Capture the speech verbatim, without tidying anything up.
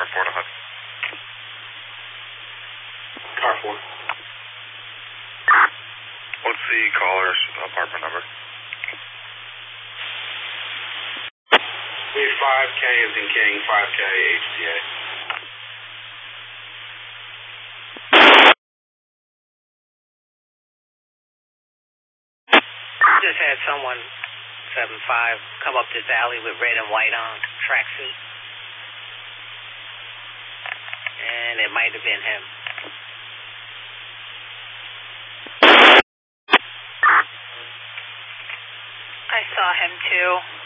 four to H U D. Car four. What's the caller's apartment number? We have five K as in King, five K H C A. Just had someone, seven five, come up this alley with red and white on, tracksuit. And it might have been him. I saw him too.